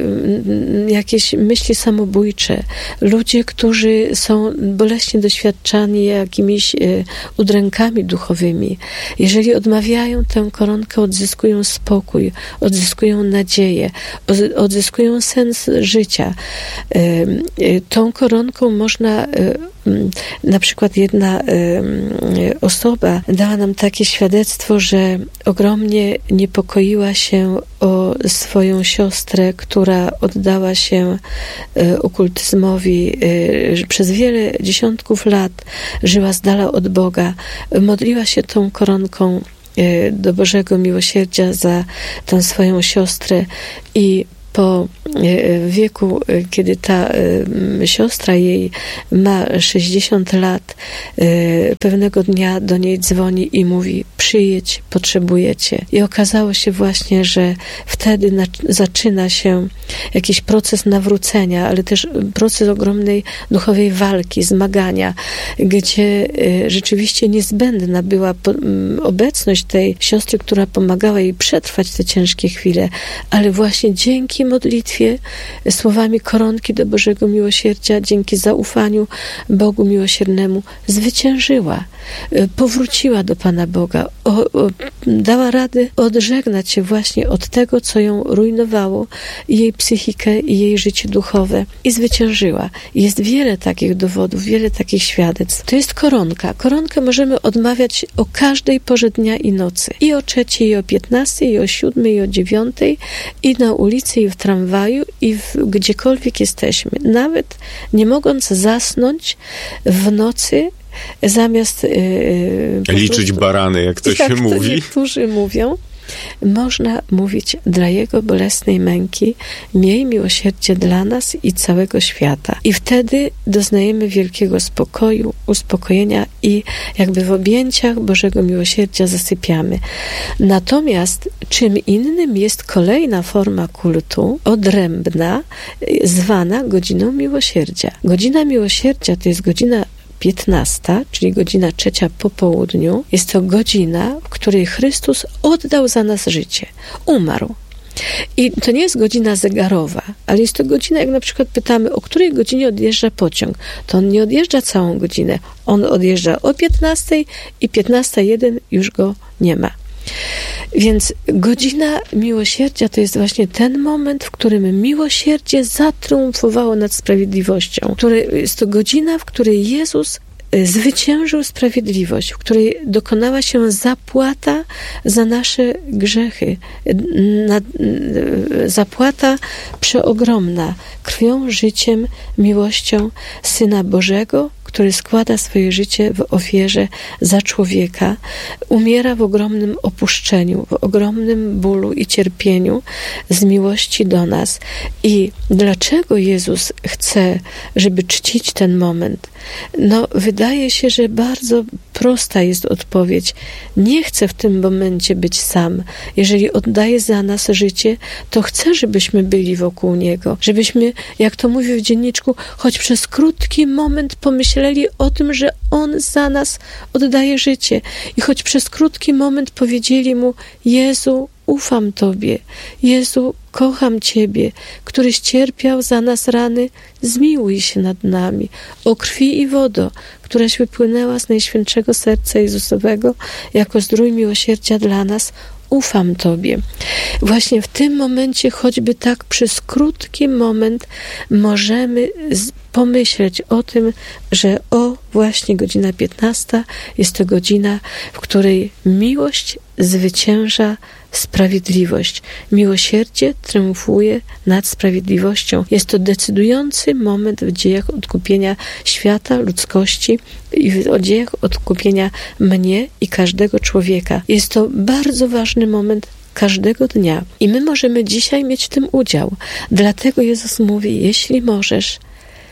jakieś myśli samobójcze, ludzie, którzy są boleśnie doświadczani jakimiś udrękami duchowymi, jeżeli odmawiają tę koronkę, odzyskują spokój, odzyskują nadzieję, odzyskują sens życia. Tą koronką można, na przykład jedna osoba dała nam takie świadectwo, że ogromnie niepokoiła się o swoją siostrę, która oddała się okultyzmowi, przez wiele dziesiątków lat żyła z dala od Boga, modliła się tą koronką do Bożego Miłosierdzia za tę swoją siostrę i po wieku, kiedy ta siostra jej ma 60 lat, pewnego dnia do niej dzwoni i mówi: przyjedź, potrzebuję cię. I okazało się właśnie, że wtedy zaczyna się jakiś proces nawrócenia, ale też proces ogromnej duchowej walki, zmagania, gdzie rzeczywiście niezbędna była obecność tej siostry, która pomagała jej przetrwać te ciężkie chwile, ale właśnie dzięki modlitwie, słowami koronki do Bożego Miłosierdzia, dzięki zaufaniu Bogu Miłosiernemu zwyciężyła. Powróciła do Pana Boga. Dała radę odżegnać się właśnie od tego, co ją rujnowało, jej psychikę i jej życie duchowe. I zwyciężyła. Jest wiele takich dowodów, wiele takich świadectw. To jest koronka. Koronkę możemy odmawiać o każdej porze dnia i nocy. I o 3, i o 15, i o 7, i o 9, i na ulicy, i w tramwaju, i gdziekolwiek jesteśmy. Nawet nie mogąc zasnąć w nocy, zamiast liczyć barany, jak to się mówi. Niektórzy mówią, można mówić: dla Jego bolesnej męki miej miłosierdzie dla nas i całego świata. I wtedy doznajemy wielkiego spokoju, uspokojenia i jakby w objęciach Bożego Miłosierdzia zasypiamy. Natomiast czym innym jest kolejna forma kultu, odrębna, zwana godziną miłosierdzia. Godzina miłosierdzia to jest godzina 15, czyli godzina 3 po południu. Jest to godzina, w której Chrystus oddał za nas życie. Umarł. I to nie jest godzina zegarowa, ale jest to godzina, jak na przykład pytamy, o której godzinie odjeżdża pociąg. To on nie odjeżdża całą godzinę. On odjeżdża o 15 i 15:01 już go nie ma. Więc godzina miłosierdzia to jest właśnie ten moment, w którym miłosierdzie zatriumfowało nad sprawiedliwością. Jest to godzina, w której Jezus zwyciężył sprawiedliwość, w której dokonała się zapłata za nasze grzechy. Zapłata przeogromna, krwią, życiem, miłością Syna Bożego, który składa swoje życie w ofierze za człowieka, umiera w ogromnym opuszczeniu, w ogromnym bólu i cierpieniu z miłości do nas. I dlaczego Jezus chce, żeby czcić ten moment? Wydaje się, że bardzo prosta jest odpowiedź. Nie chcę w tym momencie być sam. Jeżeli oddaje za nas życie, to chcę, żebyśmy byli wokół Niego. Żebyśmy, jak to mówi w dzienniczku, choć przez krótki moment pomyśleli o tym, że On za nas oddaje życie. I choć przez krótki moment powiedzieli Mu: Jezu, ufam Tobie. Jezu, kocham Ciebie, któryś cierpiał za nas rany, zmiłuj się nad nami. O krwi i wodo, któraś wypłynęła z Najświętszego Serca Jezusowego jako zdrój miłosierdzia dla nas, ufam Tobie. Właśnie w tym momencie, choćby tak przez krótki moment, możemy pomyśleć o tym, że właśnie godzina 15 jest to godzina, w której miłość zwycięża sprawiedliwość. Miłosierdzie triumfuje nad sprawiedliwością. Jest to decydujący moment w dziejach odkupienia świata, ludzkości i w dziejach odkupienia mnie i każdego człowieka. Jest to bardzo ważny moment każdego dnia. I my możemy dzisiaj mieć w tym udział. Dlatego Jezus mówi: jeśli możesz,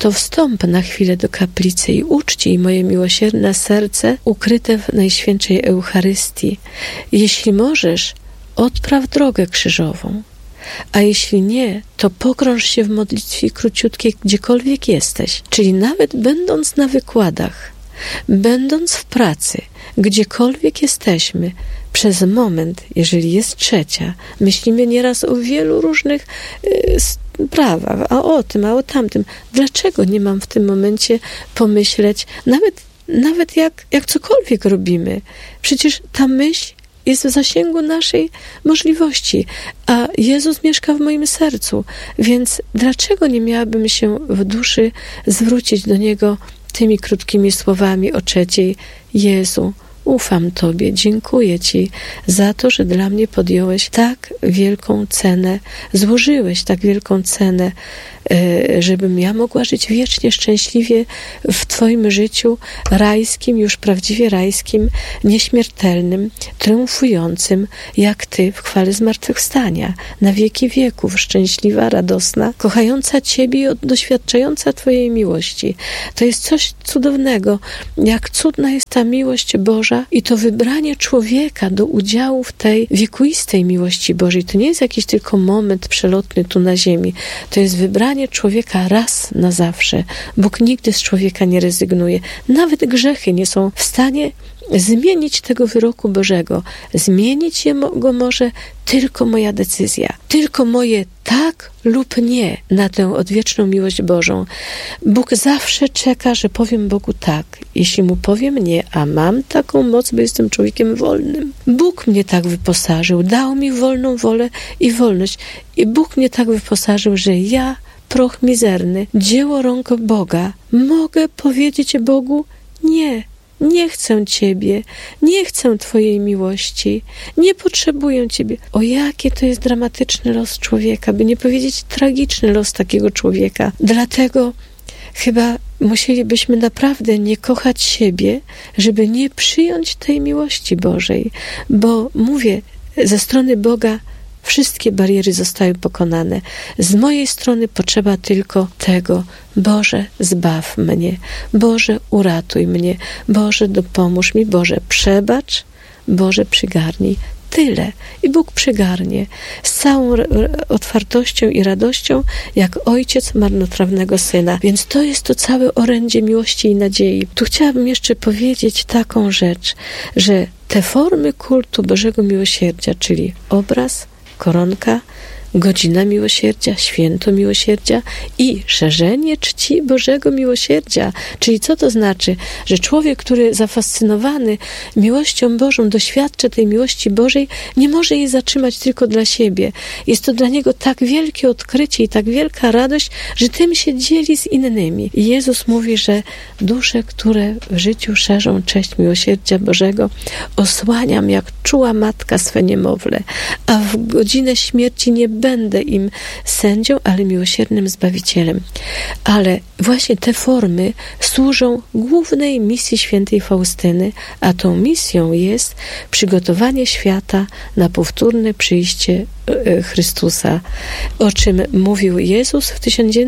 to wstąp na chwilę do kaplicy i uczcij moje miłosierne serce ukryte w Najświętszej Eucharystii. Jeśli możesz, odpraw drogę krzyżową. A jeśli nie, to pokrąż się w modlitwie króciutkiej, gdziekolwiek jesteś. Czyli nawet będąc na wykładach, będąc w pracy, gdziekolwiek jesteśmy, przez moment, jeżeli jest trzecia, myślimy nieraz o wielu różnych sprawach, a o tym, a o tamtym. Dlaczego nie mam w tym momencie pomyśleć, nawet jak cokolwiek robimy? Przecież ta myśl jest w zasięgu naszej możliwości, a Jezus mieszka w moim sercu, więc dlaczego nie miałabym się w duszy zwrócić do Niego tymi krótkimi słowami o trzeciej? Jezu, ufam Tobie, dziękuję Ci za to, że dla mnie podjąłeś tak wielką cenę, złożyłeś tak wielką cenę, żebym ja mogła żyć wiecznie, szczęśliwie w Twoim życiu rajskim, już prawdziwie rajskim, nieśmiertelnym, triumfującym, jak Ty w chwale zmartwychwstania, na wieki wieków, szczęśliwa, radosna, kochająca Ciebie i doświadczająca Twojej miłości. To jest coś cudownego, jak cudna jest ta miłość Boża i to wybranie człowieka do udziału w tej wiekuistej miłości Bożej. To nie jest jakiś tylko moment przelotny tu na ziemi. To jest wybranie człowieka raz na zawsze. Bóg nigdy z człowieka nie rezygnuje. Nawet grzechy nie są w stanie zmienić tego wyroku Bożego. Zmienić go może tylko moja decyzja. Tylko moje tak lub nie na tę odwieczną miłość Bożą. Bóg zawsze czeka, że powiem Bogu tak. Jeśli Mu powiem nie, a mam taką moc, bo jestem człowiekiem wolnym. Bóg mnie tak wyposażył, dał mi wolną wolę i wolność. I Bóg mnie tak wyposażył, że ja, proch mizerny, dzieło rąk Boga, mogę powiedzieć Bogu nie. Nie chcę Ciebie, nie chcę Twojej miłości, nie potrzebuję Ciebie. O jaki to jest dramatyczny los człowieka, by nie powiedzieć tragiczny los takiego człowieka. Dlatego chyba musielibyśmy naprawdę nie kochać siebie, żeby nie przyjąć tej miłości Bożej. Bo mówię, ze strony Boga wszystkie bariery zostały pokonane. Z mojej strony potrzeba tylko tego: Boże, zbaw mnie, Boże, uratuj mnie, Boże, dopomóż mi, Boże, przebacz, Boże, przygarnij. Tyle. I Bóg przygarnie z całą otwartością i radością, jak ojciec marnotrawnego syna. Więc to jest to całe orędzie miłości i nadziei. Tu chciałabym jeszcze powiedzieć taką rzecz, że te formy kultu Bożego Miłosierdzia, czyli obraz, koronka, godzina miłosierdzia, święto miłosierdzia i szerzenie czci Bożego Miłosierdzia. Czyli co to znaczy? Że człowiek, który zafascynowany miłością Bożą doświadcza tej miłości Bożej, nie może jej zatrzymać tylko dla siebie. Jest to dla niego tak wielkie odkrycie i tak wielka radość, że tym się dzieli z innymi. I Jezus mówi, że dusze, które w życiu szerzą cześć miłosierdzia Bożego, osłaniam jak czuła matka swe niemowlę, a w godzinę śmierci nie będę im sędzią, ale miłosiernym Zbawicielem. Ale właśnie te formy służą głównej misji świętej Faustyny, a tą misją jest przygotowanie świata na powtórne przyjście Chrystusa, o czym mówił Jezus w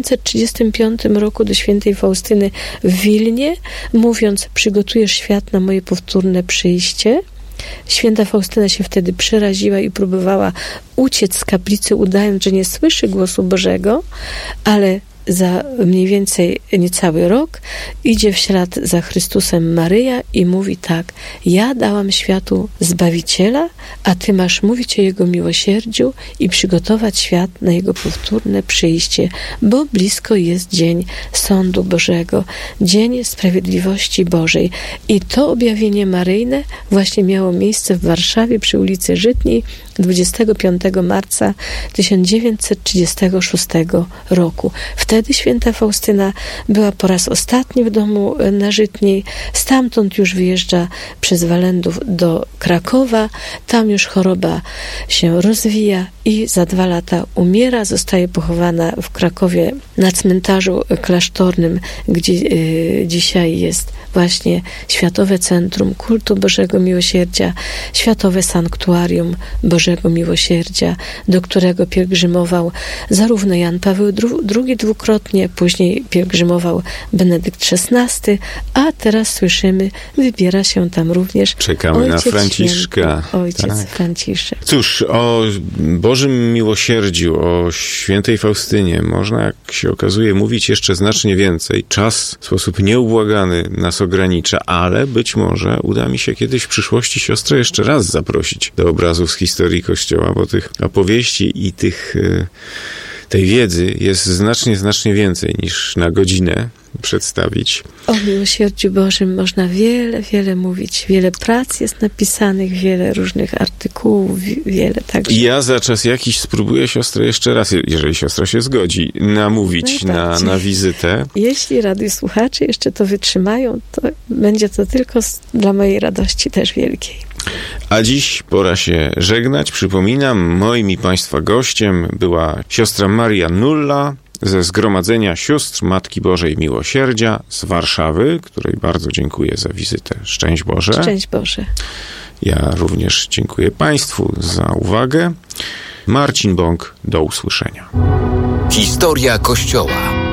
1935 roku do świętej Faustyny w Wilnie, mówiąc: przygotujesz świat na moje powtórne przyjście. Święta Faustyna się wtedy przeraziła i próbowała uciec z kaplicy, udając, że nie słyszy głosu Bożego, ale za mniej więcej niecały rok idzie w ślad za Chrystusem Maryja i mówi tak: ja dałam światu Zbawiciela, a ty masz mówić o Jego miłosierdziu i przygotować świat na Jego powtórne przyjście, bo blisko jest dzień sądu Bożego, dzień sprawiedliwości Bożej. I to objawienie maryjne właśnie miało miejsce w Warszawie przy ulicy Żytniej 25 marca 1936 roku. Wtedy święta Faustyna była po raz ostatni w domu na Żytniej. Stamtąd już wyjeżdża przez Walendów do Krakowa. Tam już choroba się rozwija i za 2 lata umiera. Zostaje pochowana w Krakowie na cmentarzu klasztornym, gdzie dzisiaj jest właśnie Światowe Centrum Kultu Bożego Miłosierdzia, Światowe Sanktuarium Bożego Miłosierdzia, do którego pielgrzymował zarówno Jan Paweł II dwukrotnie, później pielgrzymował Benedykt XVI, a teraz słyszymy, wybiera się tam również Czekamy na Franciszka. Ojciec Franciszek. Cóż, o Bożym Miłosierdziu, o świętej Faustynie można, jak się okazuje, mówić jeszcze znacznie więcej. Czas w sposób nieubłagany nas ogranicza, ale być może uda mi się kiedyś w przyszłości siostrę jeszcze raz zaprosić do obrazów z historii Kościoła, bo tych opowieści i tej wiedzy jest znacznie więcej niż na godzinę przedstawić. O miłosierdziu Bożym można wiele mówić. Wiele prac jest napisanych, wiele różnych artykułów, wiele także. Ja za czas jakiś spróbuję siostrę jeszcze raz, jeżeli siostra się zgodzi, namówić na wizytę. Jeśli radiosłuchacze jeszcze to wytrzymają, to będzie to tylko dla mojej radości też wielkiej. A dziś pora się żegnać. Przypominam, moim i Państwa gościem była siostra Maria Nulla ze Zgromadzenia Sióstr Matki Bożej Miłosierdzia z Warszawy, której bardzo dziękuję za wizytę. Szczęść Boże. Szczęść Boże. Ja również dziękuję Państwu za uwagę. Marcin Bąk, do usłyszenia. Historia Kościoła.